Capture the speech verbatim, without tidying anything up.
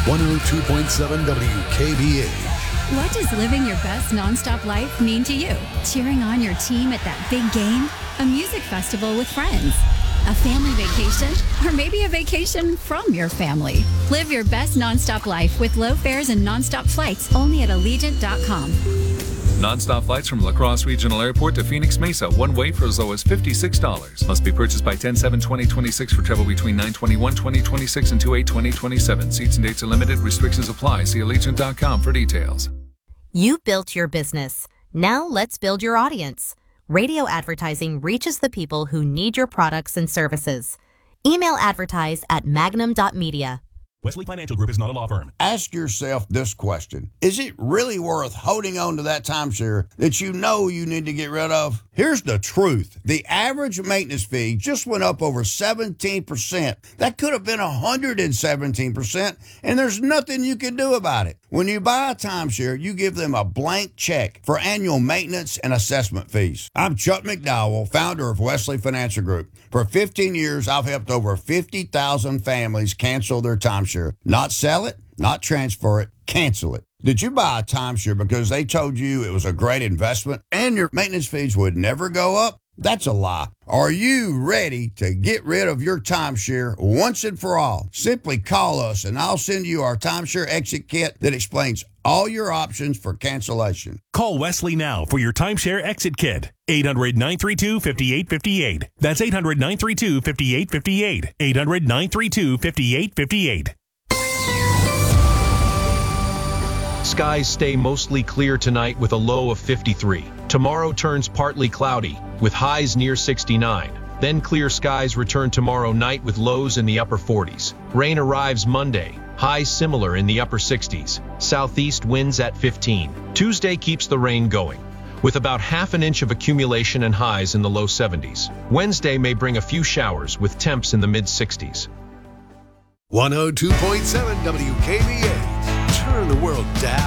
one oh two point seven W K B H. What does living your best nonstop life mean to you? Cheering on your team at that big game? A music festival with friends? A family vacation? Or maybe a vacation from your family? Live your best nonstop life with low fares and nonstop flights only at Allegiant dot com. Non-stop flights from La Crosse Regional Airport to Phoenix Mesa, one way for as low as fifty-six dollars. Must be purchased by ten seven twenty twenty-six for travel between nine twenty-one twenty twenty-six and two eight twenty twenty-seven. Seats and dates are limited. Restrictions apply. See Allegiant dot com for details. You built your business. Now let's build your audience. Radio advertising reaches the people who need your products and services. Email advertise at magnum dot media. Wesley Financial Group is not a law firm. Ask yourself this question. Is it really worth holding on to that timeshare that you know you need to get rid of? Here's the truth. The average maintenance fee just went up over seventeen percent. That could have been one hundred seventeen percent, and there's nothing you can do about it. When you buy a timeshare, you give them a blank check for annual maintenance and assessment fees. I'm Chuck McDowell, founder of Wesley Financial Group. For fifteen years, I've helped over fifty thousand families cancel their timeshare. Not sell it, not transfer it, cancel it. Did you buy a timeshare because they told you it was a great investment and your maintenance fees would never go up? That's a lie. Are you ready to get rid of your timeshare once and for all? Simply call us and I'll send you our timeshare exit kit that explains all your options for cancellation. Call Wesley now for your timeshare exit kit. eight hundred nine three two five eight five eight. That's eight hundred nine three two five eight five eight. eight hundred nine three two five eight five eight. Skies stay mostly clear tonight with a low of fifty-three. Tomorrow turns partly cloudy, with highs near sixty-nine. Then clear skies return tomorrow night with lows in the upper forties. Rain arrives Monday, highs similar in the upper sixties. Southeast winds at fifteen. Tuesday keeps the rain going, with about half an inch of accumulation and highs in the low seventies. Wednesday may bring a few showers with temps in the mid sixties. one oh two point seven W K B H. Turn the world down.